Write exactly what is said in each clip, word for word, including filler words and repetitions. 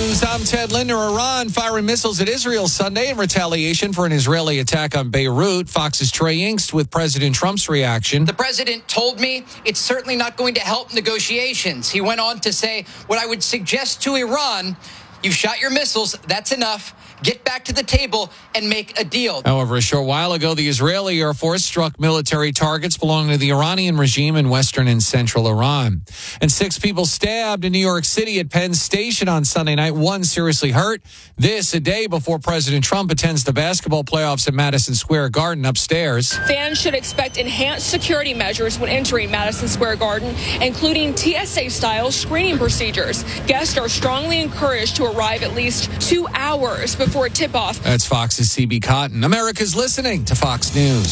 News, I'm Ted Linder. Iran firing missiles at Israel Sunday in retaliation for an Israeli attack on Beirut. Fox's Trey Yingst with President Trump's reaction. The president told me it's certainly not going to help negotiations. He went on to say, what I would suggest to Iran, you've shot your missiles, that's enough. Get back to the table and make a deal. However, a short while ago, the Israeli Air Force struck military targets belonging to the Iranian regime in western and central Iran. And six people stabbed in New York City at Penn Station on Sunday night. One seriously hurt. This a day before President Trump attends the basketball playoffs at Madison Square Garden upstairs. Fans should expect enhanced security measures when entering Madison Square Garden, including T S A-style screening procedures. Guests are strongly encouraged to arrive at least two hours before Before tip-off. That's Fox's C B Cotton. America's listening to Fox News.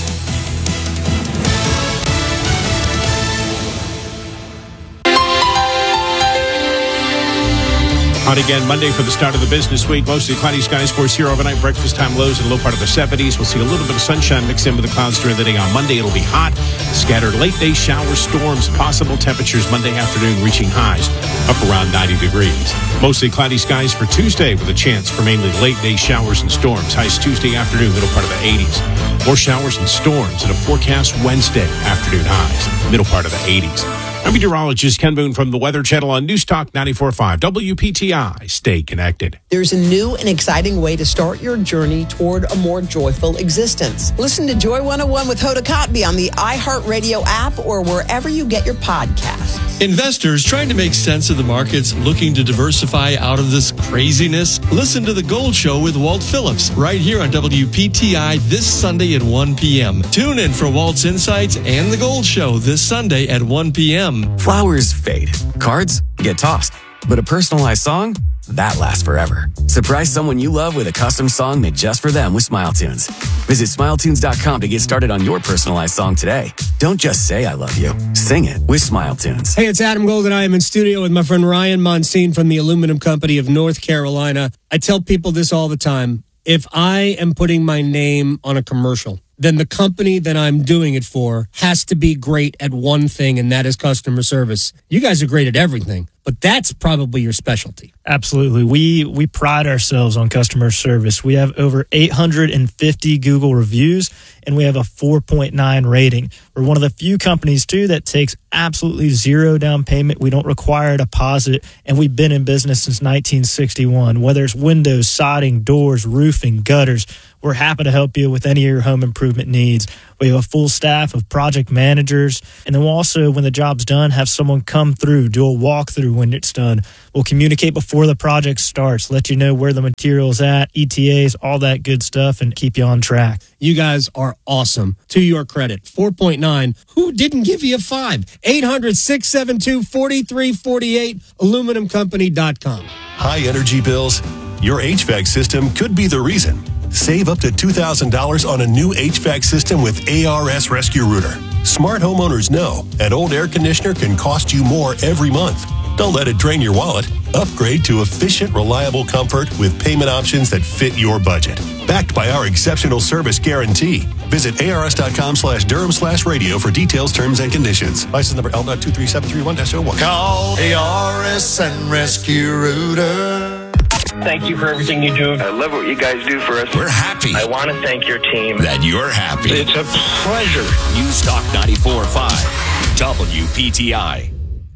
Hot again Monday for the start of the business week. Mostly cloudy skies for us here overnight. Breakfast time lows in the low part of the seventies. We'll see a little bit of sunshine mixed in with the clouds during the day. On Monday, it'll be hot. Scattered late day showers, storms, possible temperatures Monday afternoon reaching highs up around ninety degrees. Mostly cloudy skies for Tuesday with a chance for mainly late day showers and storms. Highs Tuesday afternoon, middle part of the eighties. More showers and storms in a forecast Wednesday afternoon highs, middle part of the eighties. I'm meteorologist Ken Boone from the Weather Channel on Newstalk ninety-four point five W P T I. Stay connected. There's a new and exciting way to start your journey toward a more joyful existence. Listen to Joy one oh one with Hoda Kotb on the iHeartRadio app or wherever you get your podcasts. Investors trying to make sense of the markets, looking to diversify out of this craziness? Listen to The Gold Show with Walt Phillips right here on W P T I this Sunday at one p.m. Tune in for Walt's Insights and The Gold Show this Sunday at one p.m. Flowers fade. Cards get tossed. But a personalized song? That lasts forever. Surprise someone you love with a custom song made just for them with SmileTunes. Visit Smile Tunes dot com to get started on your personalized song today. Don't just say I love you. Sing it with SmileTunes. Hey, it's Adam Golden. I am in studio with my friend Ryan Monsine from the Aluminum Company of North Carolina. I tell people this all the time. If I am putting my name on a commercial, then the company that I'm doing it for has to be great at one thing, and that is customer service. You guys are great at everything, but that's probably your specialty. Absolutely. We we pride ourselves on customer service. We have over eight hundred fifty Google reviews, and we have a four point nine rating. We're one of the few companies, too, that takes absolutely zero down payment. We don't require a deposit, and we've been in business since nineteen sixty-one. Whether it's windows, siding, doors, roofing, gutters, we're happy to help you with any of your home improvement needs. We have a full staff of project managers, and then we'll also, when the job's done, have someone come through, do a walkthrough when it's done. We'll communicate before the project starts, let you know where the material's at, E T As, all that good stuff, and keep you on track. You guys are awesome. To your credit, four point nine. Who didn't give you a five? eight hundred, six seven two, four three four eight, aluminum company dot com. High energy bills? Your H V A C system could be the reason. Save up to two thousand dollars on a new H V A C system with A R S Rescue Router. Smart homeowners know an old air conditioner can cost you more every month. Don't let it drain your wallet. Upgrade to efficient, reliable comfort with payment options that fit your budget. Backed by our exceptional service guarantee. Visit ars.com slash Durham slash radio for details, terms, and conditions. License number L two three seven three one dash oh one. Call A R S and Rescue Router. Thank you for everything you do. I love what you guys do for us. We're happy. I want to thank your team. That you're happy. It's a pleasure. Newstalk ninety-four point five, W P T I.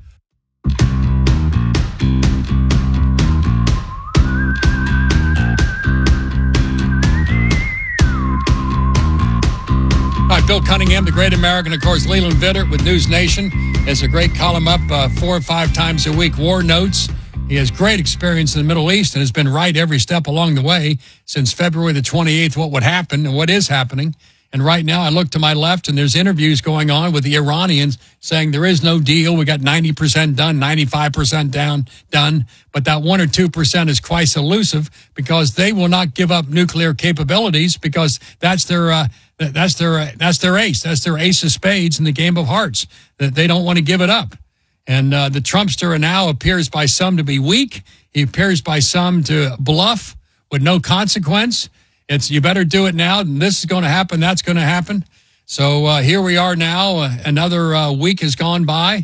All right, Bill Cunningham, the great American, of course, Leland Vittert with News Nation has a great column up uh, four or five times a week, War Notes. He has great experience in the Middle East and has been right every step along the way since February the twenty-eighth, what would happen and what is happening. And right now I look to my left and there's interviews going on with the Iranians saying there is no deal. We got ninety percent done, ninety-five percent down, done. But that one or two percent is quite elusive because they will not give up nuclear capabilities because that's their, uh, that's their, uh, that's their ace. That's their ace of spades in the game of hearts, that they don't want to give it up. And uh, the Trumpster now appears by some to be weak. He appears by some to bluff with no consequence. It's you better do it now, and this is going to happen, that's going to happen. So uh, here we are now. Uh, another uh, week has gone by,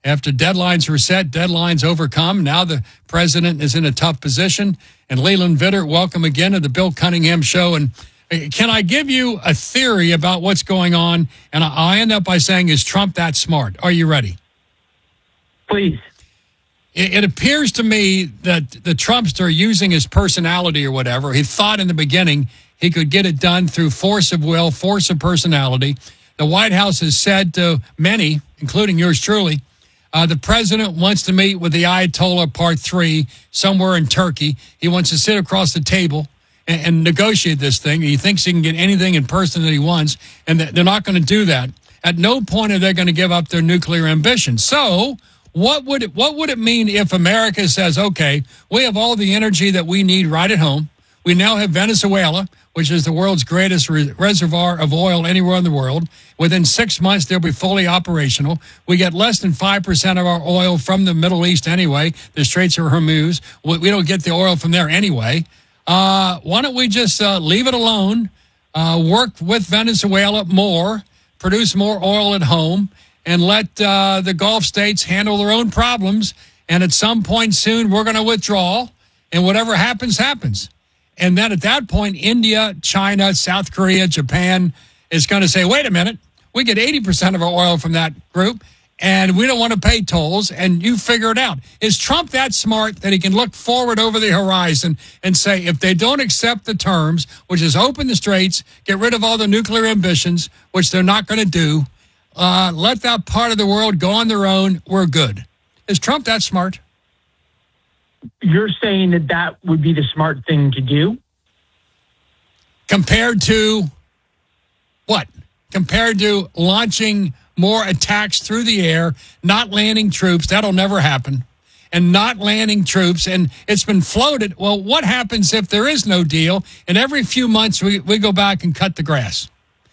After deadlines were set, deadlines overcome. Now the president is in a tough position. And Leland Vittert, welcome again to the Bill Cunningham Show. And can I give you a theory about what's going on? And I end up by saying, is Trump that smart? Are you ready? Please. It, it appears to me that the Trumpster, using his personality or whatever, he thought in the beginning he could get it done through force of will, force of personality. The White House has said to many, including yours truly, Uh, the president wants to meet with the Ayatollah Part three somewhere in Turkey. He wants to sit across the table and, and negotiate this thing. He thinks he can get anything in person that he wants, and that they're not going to do that. At no point are they going to give up their nuclear ambition. So what would it, what would it mean if America says, okay, we have all the energy that we need right at home. We now have Venezuela, which is the world's greatest re- reservoir of oil anywhere in the world. Within six months, they'll be fully operational. We get less than five percent of our oil from the Middle East anyway, the Straits of Hormuz. We, we don't get the oil from there anyway. Uh, why don't we just uh, leave it alone, uh, work with Venezuela more, produce more oil at home, and let uh, the Gulf states handle their own problems. And at some point soon, we're going to withdraw, and whatever happens, happens. And then at that point, India, China, South Korea, Japan is going to say, wait a minute, we get eighty percent of our oil from that group, and we don't want to pay tolls, and you figure it out. Is Trump that smart that he can look forward over the horizon and say, if they don't accept the terms, which is open the straits, get rid of all the nuclear ambitions, which they're not going to do, uh, let that part of the world go on their own, we're good. Is Trump that smart? You're saying that that would be the smart thing to do? Compared to what? Compared to launching more attacks through the air, not landing troops, that'll never happen, and not landing troops, and it's been floated. Well, what happens if there is no deal, and every few months we, we go back and cut the grass?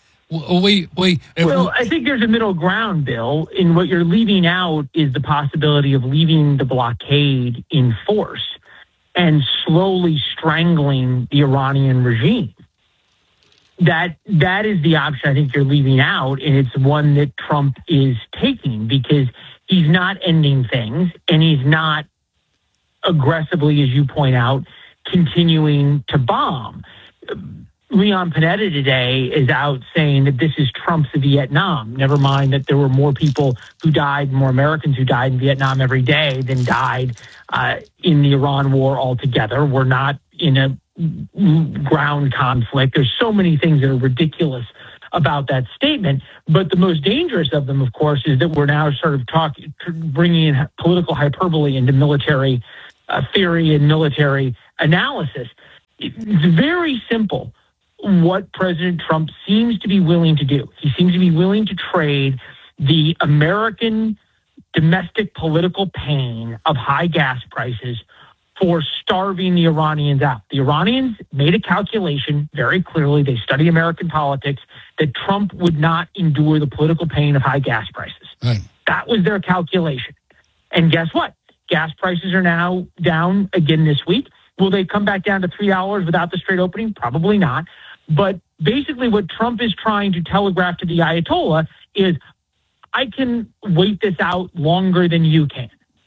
We, we, well, I think there's a middle ground, Bill, in what you're leaving out is the possibility of leaving the blockade in force and slowly strangling the Iranian regime. That that is the option I think you're leaving out, and it's one that Trump is taking because he's not ending things, and he's not aggressively, as you point out, continuing to bomb. Leon Panetta today is out saying that this is Trump's Vietnam. Never mind that there were more people who died, more Americans who died in Vietnam every day than died uh, in the Iran war altogether. We're not in a ground conflict. There's so many things that are ridiculous about that statement. But the most dangerous of them, of course, is that we're now sort of talking, bringing in political hyperbole into military uh, theory and military analysis. It's very simple what President Trump seems to be willing to do. He seems to be willing to trade the American domestic political pain of high gas prices for starving the Iranians out. The Iranians made a calculation very clearly. They study American politics that Trump would not endure the political pain of high gas prices. Right. That was their calculation. And guess what? Gas prices are now down again this week. Will they come back down to three dollars without the straight opening? Probably not. But basically what Trump is trying to telegraph to the Ayatollah is, I can wait this out longer than you can.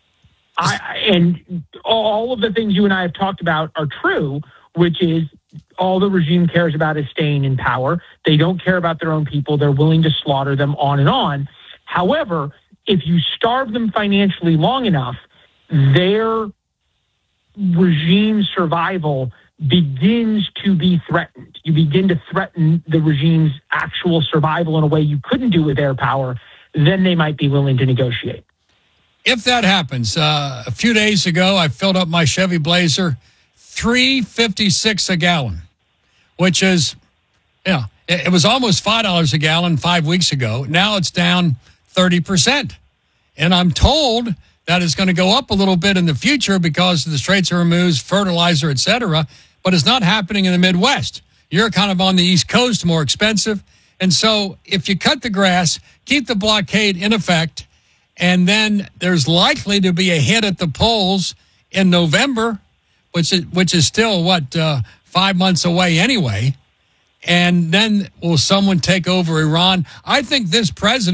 I, and all of the things you and I have talked about are true, which is all the regime cares about is staying in power. They don't care about their own people. They're willing to slaughter them, on and on. However, if you starve them financially long enough, their regime survival begins to be threatened. You begin to threaten the regime's actual survival in a way you couldn't do with air power. Then they might be willing to negotiate. If that happens, uh, a few days ago, I filled up my Chevy Blazer, three fifty-six a gallon, which is, you know, it, it was almost five dollars a gallon five weeks ago. Now it's down thirty percent. And I'm told that it's going to go up a little bit in the future because of the Straits of Hormuz, fertilizer, et cetera, but it's not happening in the Midwest. You're kind of on the East Coast, more expensive. And so if you cut the grass, keep the blockade in effect, and then there's likely to be a hit at the polls in November, which is, which is still, what, uh, five months away anyway. And then will someone take over Iran? I think this president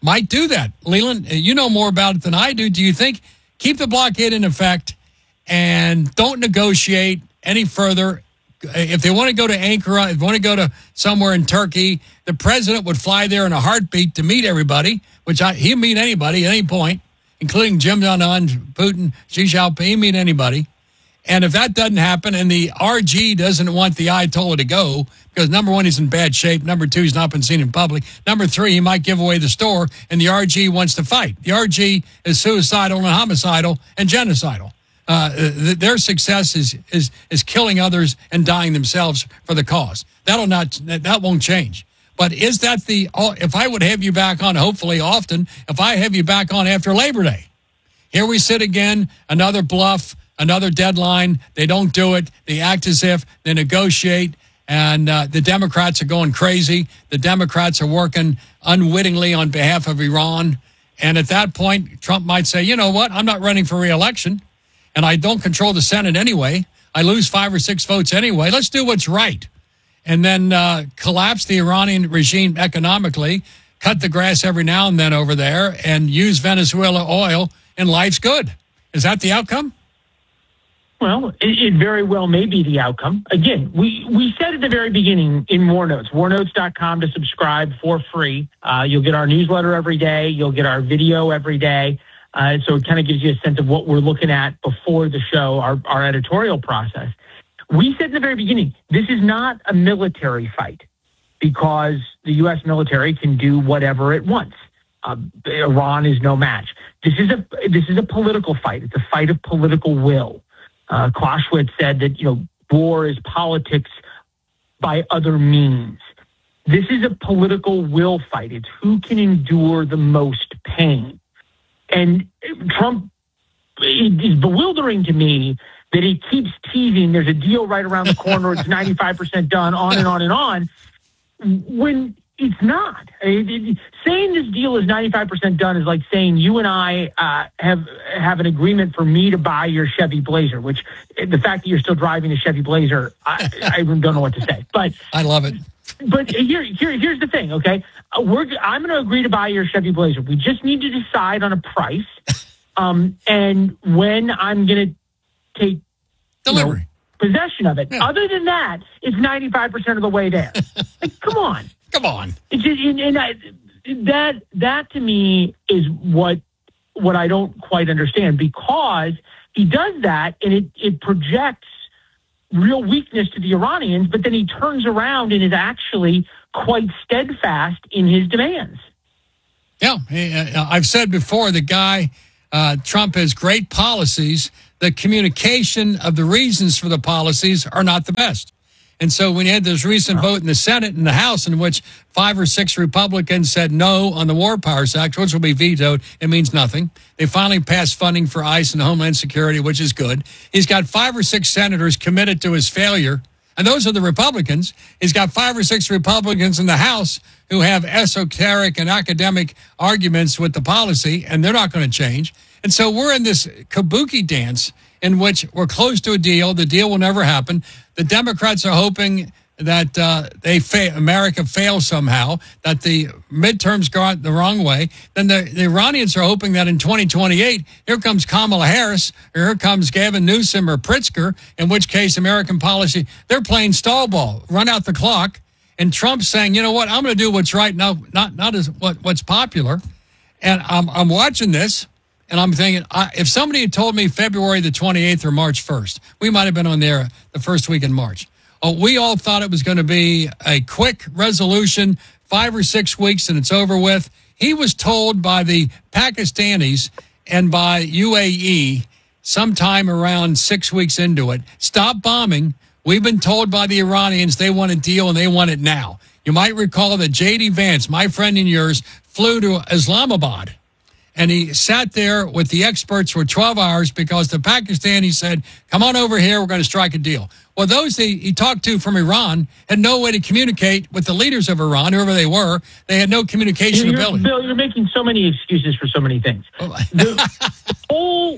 might do that. Leland, you know more about it than I do. Do you think keep the blockade in effect and don't negotiate any further? If they want to go to Ankara, if they want to go to somewhere in Turkey, the president would fly there in a heartbeat to meet everybody, which I, he'd meet anybody at any point, including Kim Jong-un, Putin, Xi Jinping, he'd meet anybody. And if that doesn't happen and the R G doesn't want the Ayatollah to go, because number one, he's in bad shape. Number two, he's not been seen in public. Number three, he might give away the store, and the R G wants to fight. The R G is suicidal and homicidal and genocidal. Uh, th- their success is, is is killing others and dying themselves for the cause. That'll not that won't change. But is that the if I would have you back on, hopefully often, if I have you back on after Labor Day, here we sit again, another bluff, another deadline. They don't do it. They act as if they negotiate, and uh, the Democrats are going crazy. The Democrats are working unwittingly on behalf of Iran, and at that point, Trump might say, "You know what? I'm not running for re-election." And I don't control the Senate anyway. I lose five or six votes anyway. Let's do what's right. And then uh, collapse the Iranian regime economically, cut the grass every now and then over there, and use Venezuela oil, and life's good. Is that the outcome? Well, it, it very well may be the outcome. Again, we, we said at the very beginning in War Notes, war notes dot com to subscribe for free. Uh, you'll get our newsletter every day. You'll get our video every day. Uh, so it kind of gives you a sense of what we're looking at before the show, our, our editorial process. We said in the very beginning, this is not a military fight because the U S military can do whatever it wants. Uh, Iran is no match. This is a this is a political fight. It's a fight of political will. Uh, Clausewitz said that, you know, war is politics by other means. This is a political will fight. It's who can endure the most pain. And Trump, it is bewildering to me that he keeps teasing, there's a deal right around the corner, it's ninety-five percent done, on and on and on, when it's not. I mean, it, saying this deal is ninety-five percent done is like saying you and I uh, have have an agreement for me to buy your Chevy Blazer, which the fact that you're still driving a Chevy Blazer, I, I don't know what to say. But I love it. But here, here, here's the thing, okay? Uh, we're, I'm going to agree to buy your Chevy Blazer. We just need to decide on a price um, and when I'm going to take delivery you know, possession of it. Yeah. Other than that, it's ninety-five percent of the way there. Like, come on. Come on. It's just, and, and I, that, that to me is what what I don't quite understand, because he does that and it, it projects real weakness to the Iranians, but then he turns around and is actually quite steadfast in his demands. Yeah, I've said before, the guy, uh, Trump has great policies. The communication of the reasons for the policies are not the best. And so when you had this recent vote in the Senate and the House in which five or six Republicans said no on the War Powers Act, which will be vetoed, it means nothing. They finally passed funding for ICE and Homeland Security, which is good. He's got five or six senators committed to his failure, and those are the Republicans. He's got five or six Republicans in the House who have esoteric and academic arguments with the policy, and they're not going to change. And so we're in this kabuki dance in which we're close to a deal. The deal will never happen. The Democrats are hoping that uh, they fa- America fails somehow, that the midterms go out the wrong way. Then the, the Iranians are hoping that in twenty twenty-eight, here comes Kamala Harris, or here comes Gavin Newsom or Pritzker, in which case American policy, they're playing stall ball, run out the clock. And Trump's saying, you know what, I'm going to do what's right, now, not not as what, what's popular. And I'm, I'm watching this. And I'm thinking, I, if somebody had told me February the twenty-eighth or March first, we might have been on there the first week in March. Oh, we all thought it was going to be a quick resolution, five or six weeks, and it's over with. He was told by the Pakistanis and by U A E sometime around six weeks into it, stop bombing. We've been told by the Iranians they want a deal and they want it now. You might recall that J D Vance, my friend and yours, flew to Islamabad. And he sat there with the experts for twelve hours because the Pakistanis said, come on over here, we're going to strike a deal. Well, those he, he talked to from Iran had no way to communicate with the leaders of Iran, whoever they were. They had no communication you're, ability. Bill, you're making so many excuses for so many things. The whole,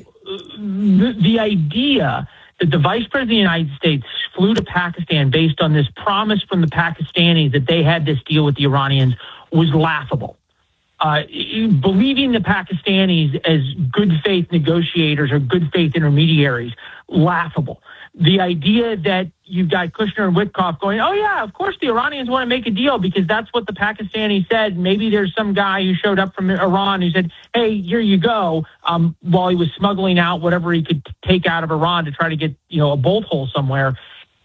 the, the idea that the Vice President of the United States flew to Pakistan based on this promise from the Pakistanis that they had this deal with the Iranians was laughable. uh, believing the Pakistanis as good faith negotiators or good faith intermediaries, laughable. The idea that you've got Kushner and Witkoff going, oh, yeah, of course the Iranians want to make a deal because that's what the Pakistanis said. Maybe there's some guy who showed up from Iran who said, hey, here you go, um, while he was smuggling out whatever he could take out of Iran to try to get, you know, a bolt hole somewhere,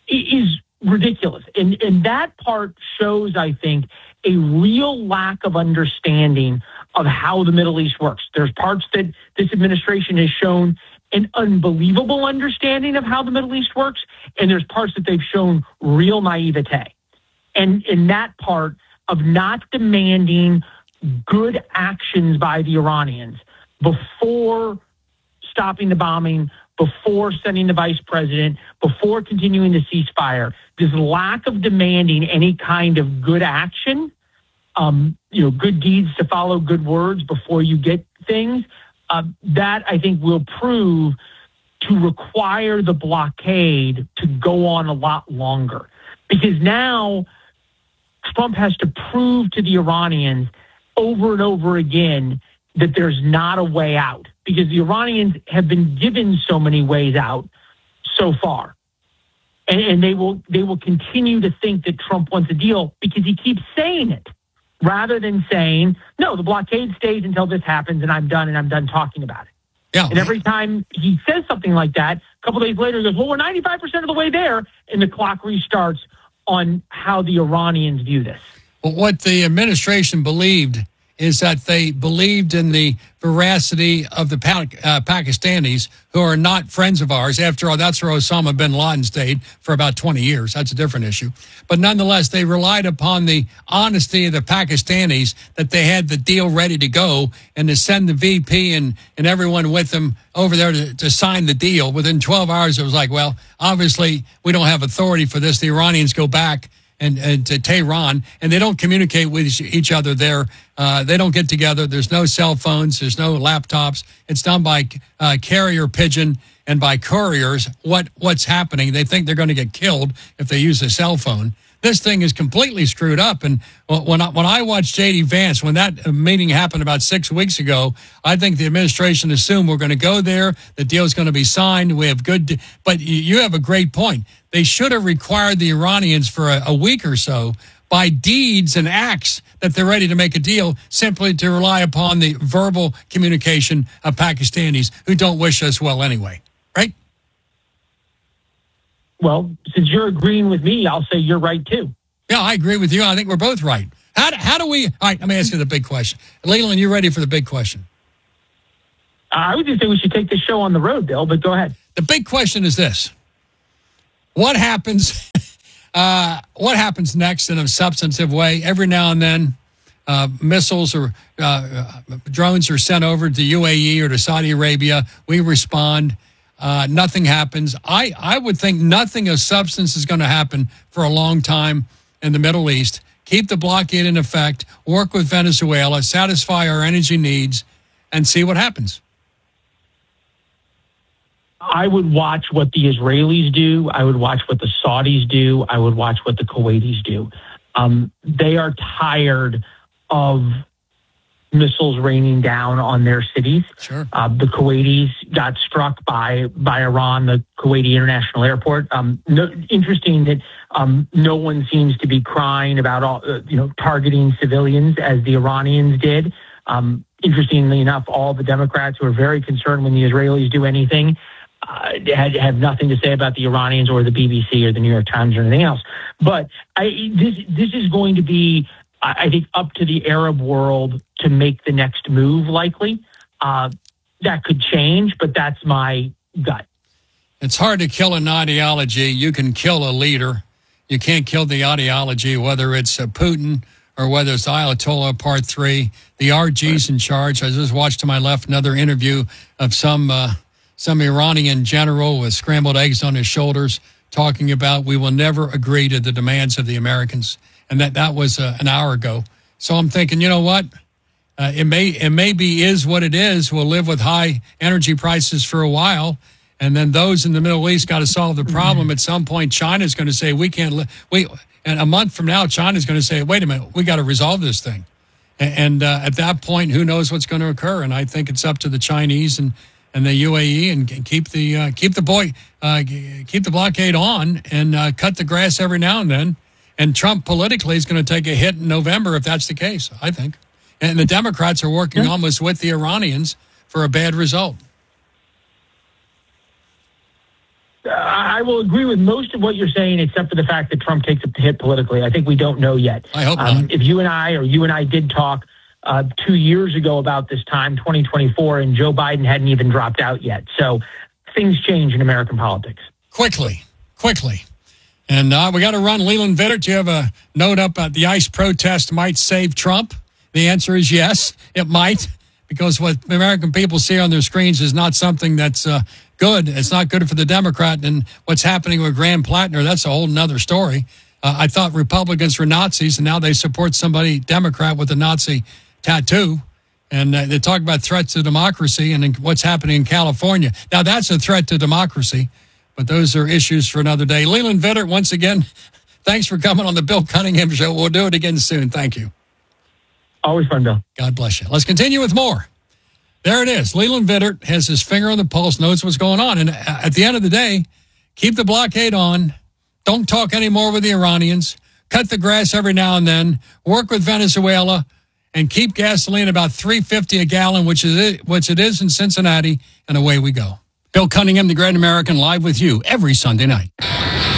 is ridiculous. And, and that part shows, I think, a real lack of understanding of how the Middle East works. There's parts that this administration has shown an unbelievable understanding of how the Middle East works, and there's parts that they've shown real naivete. And in that part of not demanding good actions by the Iranians before stopping the bombing, before sending the vice president, before continuing the ceasefire, this lack of demanding any kind of good action, um, you know, good deeds to follow good words before you get things, Uh, that I think will prove to require the blockade to go on a lot longer. Because now Trump has to prove to the Iranians over and over again that there's not a way out. Because the Iranians have been given so many ways out so far. And, and they will they will continue to think that Trump wants a deal because he keeps saying it, rather than saying, no, the blockade stays until this happens and I'm done and I'm done talking about it. Yeah. And every time he says something like that, a couple days later he goes, well, we're ninety-five percent of the way there, and the clock restarts on how the Iranians view this. Well, what the administration believed is that they believed in the veracity of the pa- uh, Pakistanis, who are not friends of ours. After all, that's where Osama bin Laden stayed for about twenty years. That's a different issue. But nonetheless, they relied upon the honesty of the Pakistanis, that they had the deal ready to go, and to send the V P and, and everyone with them over there to, to sign the deal. Within twelve hours, it was like, well, obviously, we don't have authority for this. The Iranians go back and, and to Tehran, and they don't communicate with each other there. Uh, they don't get together. There's no cell phones. There's no laptops. It's done by uh, carrier pigeon and by couriers. What what's happening? They think they're going to get killed if they use a cell phone. This thing is completely screwed up. And when I, when I watched J D Vance, when that meeting happened about six weeks ago, I think the administration assumed we're going to go there. The deal is going to be signed. We have good, but you have a great point. They should have required the Iranians for a, a week or so by deeds and acts that they're ready to make a deal, simply to rely upon the verbal communication of Pakistanis who don't wish us well anyway, right? Well, since you're agreeing with me, I'll say you're right too. Yeah, I agree with you. I think we're both right. How do, how do we, all right, let me ask you the big question. Leland, you ready for the big question? I would just say we should take this show on the road, Bill, but go ahead. The big question is this. What happens... Uh, what happens next in a substantive way? Every now and then, uh, missiles or uh, drones are sent over to U A E or to Saudi Arabia. We respond. Uh, nothing happens. I, I would think nothing of substance is going to happen for a long time in the Middle East. Keep the blockade in effect, work with Venezuela, satisfy our energy needs, and see what happens. I would watch what the Israelis do. I would watch what the Saudis do. I would watch what the Kuwaitis do. Um, they are tired of missiles raining down on their cities. Sure. Uh, the Kuwaitis got struck by by Iran, the Kuwaiti International Airport. Um, no, interesting that um, no one seems to be crying about all, uh, you know, targeting civilians as the Iranians did. Um, interestingly enough, all the Democrats who are very concerned when the Israelis do anything Uh, had, have nothing to say about the Iranians or the B B C or the New York Times or anything else. But I, this this is going to be, I think, up to the Arab world to make the next move, likely. Uh, that could change, but that's my gut. It's hard to kill an ideology. You can kill a leader. You can't kill the ideology, whether it's uh, Putin or whether it's Ayatollah Part three. The R G's in charge. I just watched to my left another interview of some... Uh, Some Iranian general with scrambled eggs on his shoulders talking about we will never agree to the demands of the Americans. And that, that was uh, an hour ago. So I'm thinking, you know what? Uh, it may it maybe is what it is. We'll live with high energy prices for a while. And then those in the Middle East got to solve the problem. Mm-hmm. At some point, China's going to say, we can't live. We, and a month from now, China's going to say, wait a minute, we got to resolve this thing. And uh, at that point, who knows what's going to occur? And I think it's up to the Chinese and, and the U A E and keep the uh, keep the boy uh, keep the blockade on and uh, cut the grass every now and then. And Trump politically is going to take a hit in November if that's the case, I think. And the Democrats are working yeah. almost with the Iranians for a bad result. Uh, I will agree with most of what you're saying, except for the fact that Trump takes a hit politically. I think we don't know yet. I hope um, not. If you and I, or you and I did talk uh, two years ago about this time, twenty twenty-four, and Joe Biden hadn't even dropped out yet. So things change in American politics. Quickly, quickly. And uh, we got to run. Leland Vittert, do you have a note up about the ICE protest might save Trump? The answer is yes, it might, because what American people see on their screens is not something that's uh, good. It's not good for the Democrat. And what's happening with Graham Plattner, that's a whole nother story. Uh, I thought Republicans were Nazis, and now they support somebody, Democrat, with a Nazi tattoo. And uh, they talk about threats to democracy and what's happening in California. Now, that's a threat to democracy. But those are issues for another day. Leland Vittert, once again, thanks for coming on the Bill Cunningham Show. We'll do it again soon. Thank you. Always fun, Bill. God bless you. Let's continue with more. There it is. Leland Vittert has his finger on the pulse, knows what's going on. And at the end of the day, keep the blockade on. Don't talk anymore with the Iranians. Cut the grass every now and then. Work with Venezuela. And keep gasoline about three fifty a gallon, which is it, which it is in Cincinnati. And away we go. Bill Cunningham, the Great American, live with you every Sunday night.